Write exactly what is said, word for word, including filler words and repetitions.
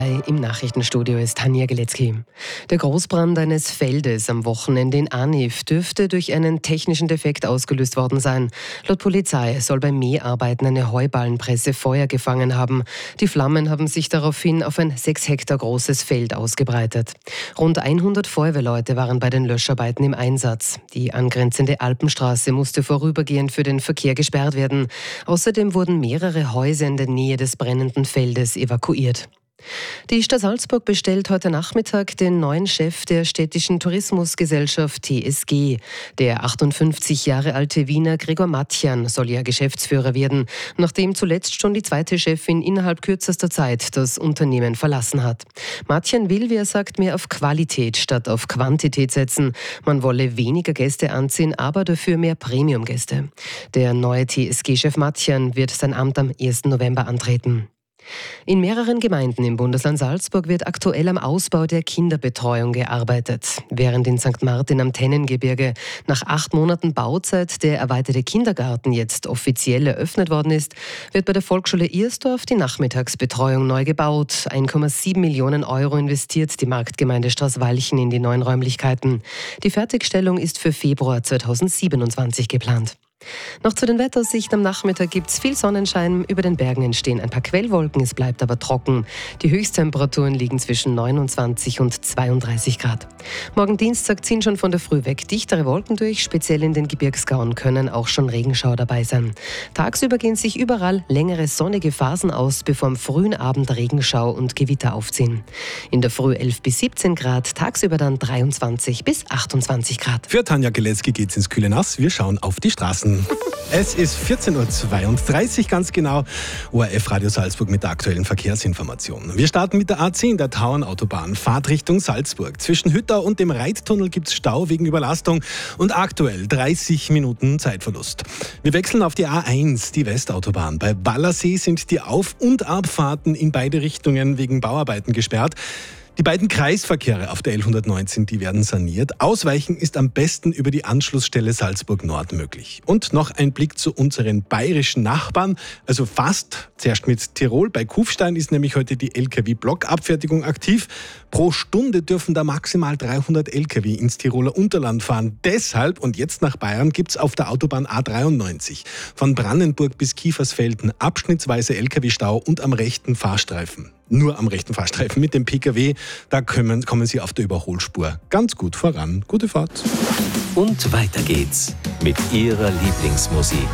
Im Nachrichtenstudio ist Tanja Geletzky. Der Großbrand eines Feldes am Wochenende in Aniv dürfte durch einen technischen Defekt ausgelöst worden sein. Laut Polizei soll beim Mäharbeiten eine Heuballenpresse Feuer gefangen haben. Die Flammen haben sich daraufhin auf ein sechs Hektar großes Feld ausgebreitet. Rund hundert Feuerwehrleute waren bei den Löscharbeiten im Einsatz. Die angrenzende Alpenstraße musste vorübergehend für den Verkehr gesperrt werden. Außerdem wurden mehrere Häuser in der Nähe des brennenden Feldes evakuiert. Die Stadt Salzburg bestellt heute Nachmittag den neuen Chef der städtischen Tourismusgesellschaft T S G. Der achtundfünfzig Jahre alte Wiener Gregor Matjan soll ja Geschäftsführer werden, nachdem zuletzt schon die zweite Chefin innerhalb kürzester Zeit das Unternehmen verlassen hat. Matjan will, wie er sagt, mehr auf Qualität statt auf Quantität setzen. Man wolle weniger Gäste anziehen, aber dafür mehr Premium-Gäste. Der neue T S G-Chef Matjan wird sein Amt am ersten November antreten. In mehreren Gemeinden im Bundesland Salzburg wird aktuell am Ausbau der Kinderbetreuung gearbeitet. Während in Sankt Martin am Tennengebirge nach acht Monaten Bauzeit der erweiterte Kindergarten jetzt offiziell eröffnet worden ist, wird bei der Volksschule Irsdorf die Nachmittagsbetreuung neu gebaut. eins Komma sieben Millionen Euro investiert die Marktgemeinde Straßwalchen in die neuen Räumlichkeiten. Die Fertigstellung ist für Februar zweitausendsiebenundzwanzig geplant. Noch zu den Wetteraussichten: am Nachmittag gibt es viel Sonnenschein, über den Bergen entstehen ein paar Quellwolken, es bleibt aber trocken. Die Höchsttemperaturen liegen zwischen neunundzwanzig und zweiunddreißig Grad. Morgen Dienstag ziehen schon von der Früh weg dichtere Wolken durch, speziell in den Gebirgsgauen können auch schon Regenschauer dabei sein. Tagsüber gehen sich überall längere sonnige Phasen aus, bevor am frühen Abend Regenschau und Gewitter aufziehen. In der Früh elf bis siebzehn Grad, tagsüber dann dreiundzwanzig bis achtundzwanzig Grad. Für Tanja Geletzky geht's ins kühle Nass, wir schauen auf die Straßen. Es ist vierzehn Uhr zweiunddreißig ganz genau. O R F Radio Salzburg mit der aktuellen Verkehrsinformation. Wir starten mit der A zehn, der Tauernautobahn, Fahrtrichtung Salzburg. Zwischen Hüttau und dem Reittunnel gibt es Stau wegen Überlastung und aktuell dreißig Minuten Zeitverlust. Wir wechseln auf die A eins, die Westautobahn. Bei Wallersee sind die Auf- und Abfahrten in beide Richtungen wegen Bauarbeiten gesperrt. Die beiden Kreisverkehre auf der L hundertneunzehn, die werden saniert. Ausweichen ist am besten über die Anschlussstelle Salzburg Nord möglich. Und noch ein Blick zu unseren bayerischen Nachbarn, also fast. Zuerst mit Tirol. Bei Kufstein ist nämlich heute die L K W-Blockabfertigung aktiv. Pro Stunde dürfen da maximal dreihundert L K W ins Tiroler Unterland fahren. Deshalb, und jetzt nach Bayern, gibt es auf der Autobahn A dreiundneunzig von Brandenburg bis Kiefersfelden abschnittsweise L K W-Stau und am rechten Fahrstreifen. Nur am rechten Fahrstreifen mit dem P K W, da kommen, kommen Sie auf der Überholspur ganz gut voran. Gute Fahrt. Und weiter geht's mit Ihrer Lieblingsmusik.